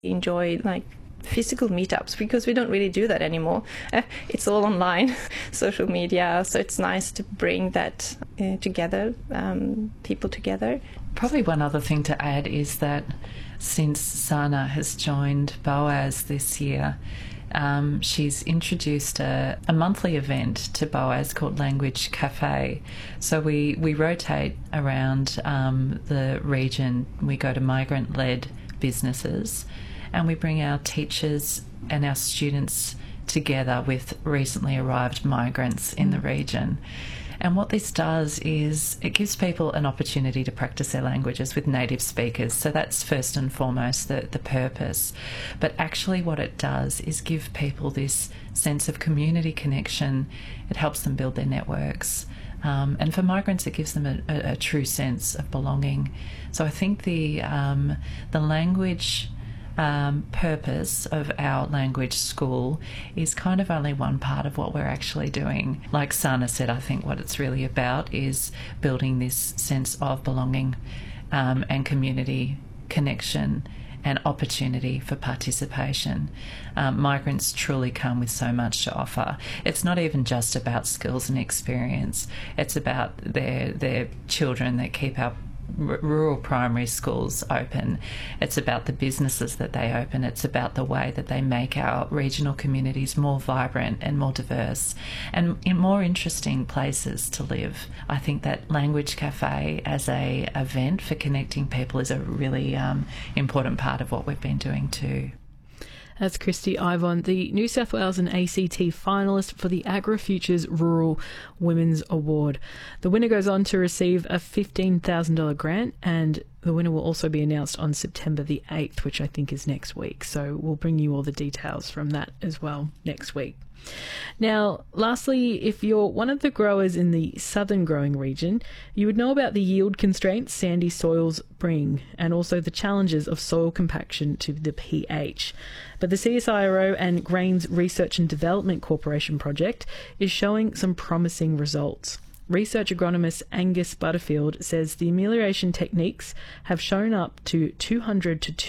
enjoy like physical meetups, because we don't really do that anymore. It's all online, social media, so it's nice to bring that together, people together. Probably one other thing to add is that since Sana has joined Boaz this year, she's introduced a monthly event to Boaz called Language Cafe. So we rotate around the region. We go to migrant-led businesses, and we bring our teachers and our students together with recently arrived migrants in the region. And what this does is it gives people an opportunity to practice their languages with native speakers. So that's first and foremost the purpose. But actually what it does is give people this sense of community connection. It helps them build their networks. And for migrants, it gives them a true sense of belonging. So I think the language purpose of our language school is kind of only one part of what we're actually doing. Like Sana said, I think what it's really about is building this sense of belonging and community connection and opportunity for participation. Migrants truly come with so much to offer. It's not even just about skills and experience. It's about their children that keep our rural primary schools open. It's about the businesses that they open. It's about the way that they make our regional communities more vibrant and more diverse and in more interesting places to live. I think that Language Cafe as a event for connecting people is a really important part of what we've been doing too. That's Christy Ivon, the New South Wales and ACT finalist for the AgriFutures Rural Women's Award. The winner goes on to receive a $15,000 grant, and the winner will also be announced on September the 8th, which I think is next week. So we'll bring you all the details from that as well next week. Now, lastly, if you're one of the growers in the southern growing region, you would know about the yield constraints sandy soils bring and also the challenges of soil compaction to the pH. But the CSIRO and Grains Research and Development Corporation project is showing some promising results. Research agronomist Angus Butterfield says the amelioration techniques have shown up to 200 to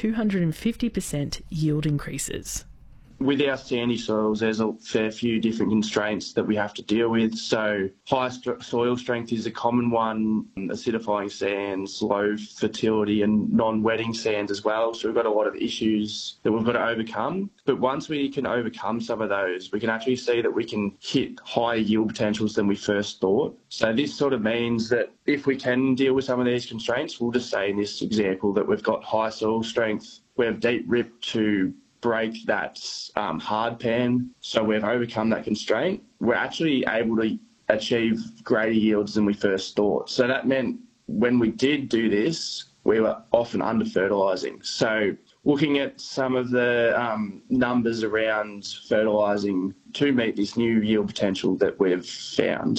250% yield increases. With our sandy soils, there's a fair few different constraints that we have to deal with. So high soil strength is a common one, acidifying sands, low fertility and non-wetting sands as well. So we've got a lot of issues that we've got to overcome. But once we can overcome some of those, we can actually see that we can hit higher yield potentials than we first thought. So this sort of means that if we can deal with some of these constraints, we'll just say in this example that we've got high soil strength, we have deep rip to break that hard pan, so we've overcome that constraint, we're actually able to achieve greater yields than we first thought. So that meant when we did do this, we were often under-fertilising. So looking at some of the numbers around fertilising to meet this new yield potential that we've found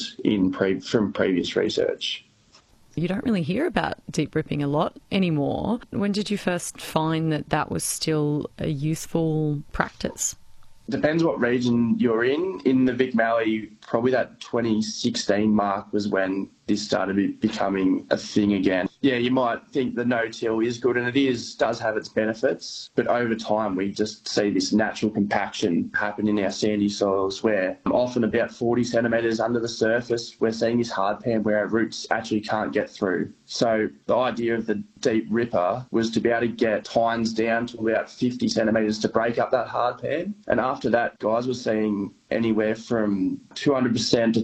from previous research. You don't really hear about deep ripping a lot anymore. When did you first find that that was still a useful practice? Depends what region you're in. In the Vic Valley, probably that 2016 mark was when this started becoming a thing again. Yeah, you might think the no-till is good, and it does have its benefits, but over time we just see this natural compaction happen in our sandy soils where often about 40 centimetres under the surface we're seeing this hard pan where our roots actually can't get through. So the idea of the deep ripper was to be able to get tines down to about 50 centimetres to break up that hard pan, and after that guys were seeing anywhere from 200% to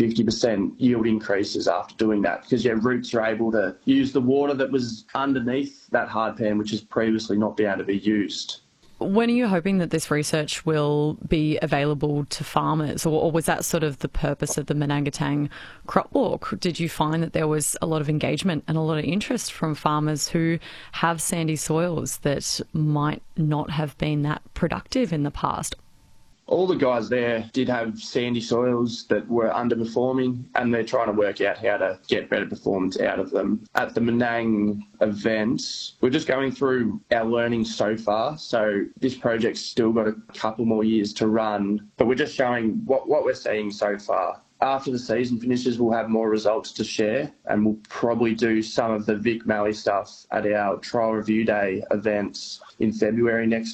250% yield increases after doing that, because your roots are able to use the water that was underneath that hard pan, which has previously not been able to be used. When are you hoping that this research will be available to farmers, or was that sort of the purpose of the Menangatang crop walk? Did you find that there was a lot of engagement and a lot of interest from farmers who have sandy soils that might not have been that productive in the past? All the guys there did have sandy soils that were underperforming, and they're trying to work out how to get better performance out of them. At the Menang event, we're just going through our learning so far. So this project's still got a couple more years to run, but we're just showing what we're seeing so far. After the season finishes, we'll have more results to share, and we'll probably do some of the Vic Mallee stuff at our trial review day events in February next